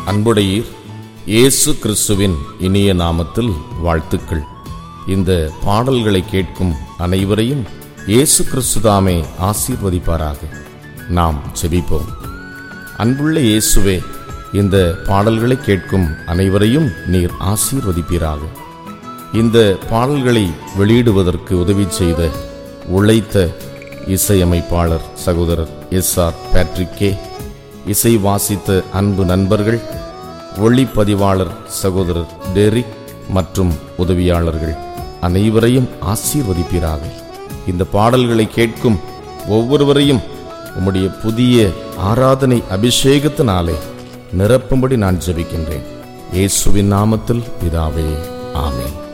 அன்புடையீர், இயேசு கிறிஸ்துவின் இனிய நாமத்தில் வாழ்த்துக்கள். இந்த பாடல்களை கேட்கும் அனைவரையும் இயேசு கிறிஸ்துதாமே ஆசீர்வதிப்பாராக. நாம் ஜெபிப்போம். அன்புள்ள இயேசுவே, இந்த பாடல்களை கேட்கும் அனைவரையும் நீர் ஆசீர்வதிப்பீராக. இந்த பாடல்களை வெளியிடுவதற்கு உதவி செய்த உழைத்த இசையமைப்பாளர் சகோதரர் SR பேட்ரிக்கே, இசை வாசித்த அன்பு நண்பர்கள், ஒளிப்பதிவாளர் சகோதரர் டெரிக் மற்றும் உதவியாளர்கள் அனைவரையும் ஆசீர்வதிப்பீராக. இந்த பாடல்களை கேட்கும் ஒவ்வொருவரையும் உம்முடைய புதிய ஆராதனை அபிஷேகத்தினாலே நிரப்பும்படி நான் ஜெபிக்கின்றேன். இயேசுவின் நாமத்தில் பிதாவே, ஆமென்.